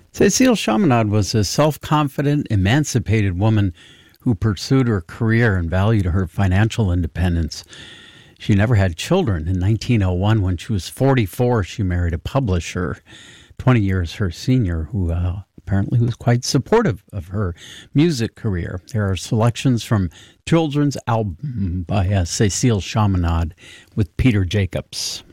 Cécile Chaminade was a self-confident, emancipated woman who pursued her career and valued her financial independence. She never had children. In 1901, when she was 44, she married a publisher, 20 years her senior, who apparently was quite supportive of her music career. There are selections from children's album by Cécile Chaminade with Peter Jacobs.